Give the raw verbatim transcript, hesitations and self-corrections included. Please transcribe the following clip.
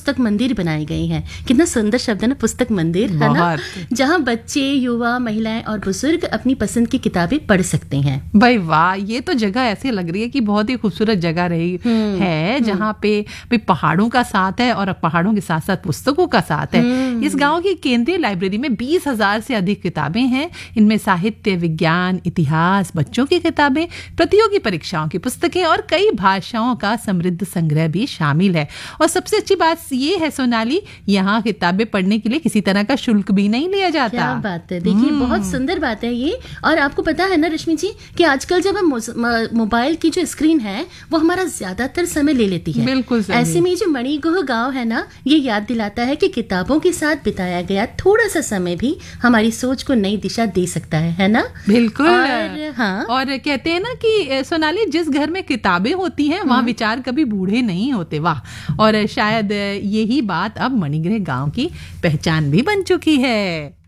पुस्तक मंदिर बनाए गए हैं। कितना सुंदर शब्द है ना, पुस्तक मंदिर, है ना, जहाँ बच्चे, युवा, महिलाएं और बुजुर्ग अपनी पसंद की किताबें पढ़ सकते हैं। भाई वाह, ये तो जगह ऐसी लग रही है कि बहुत ही खूबसूरत जगह रही है, जहाँ पे भी पहाड़ों का साथ है और पहाड़ों के साथ साथ पुस्तकों का साथ है। इस गांव की केंद्रीय लाइब्रेरी में बीस हजार से अधिक किताबें हैं। इनमें साहित्य, विज्ञान, इतिहास, बच्चों की किताबें, प्रतियोगी परीक्षाओं की पुस्तकें और कई भाषाओं का समृद्ध संग्रह भी शामिल है। और सबसे अच्छी बात ये है सोनाली, यहाँ किताबें पढ़ने के लिए किसी तरह का शुल्क भी नहीं लिया जाता। क्या बात है, देखिए बहुत सुंदर बात है ये। और आपको पता है ना रश्मि जी कि आजकल जब हम मोबाइल की जो स्क्रीन है वो हमारा ज्यादातर समय ले लेती है। बिल्कुल ऐसे में जो मणिगुह गांव है ना, ये याद दिलाता है कि किताबों के साथ बिताया गया थोड़ा सा समय भी हमारी सोच को नई दिशा दे सकता है, है ना? बिल्कुल। और हाँ, और कहते हैं ना कि सोनाली, जिस घर में किताबें होती हैं वहाँ विचार कभी बूढ़े नहीं होते। वाह। और शायद यही बात अब मणिगृह गांव की पहचान भी बन चुकी है।